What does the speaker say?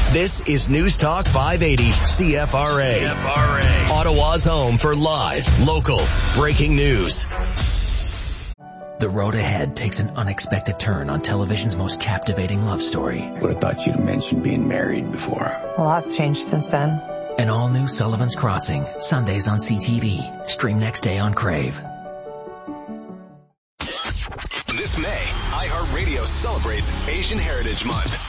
This is News Talk 580 CFRA. Ottawa's home for live, local, breaking news. The road ahead takes an unexpected turn on television's most captivating love story. Would have thought you'd have mentioned being married before. A lot's changed since then. An all-new Sullivan's Crossing, Sundays on CTV. Stream next day on Crave. This May, iHeartRadio celebrates Asian Heritage Month.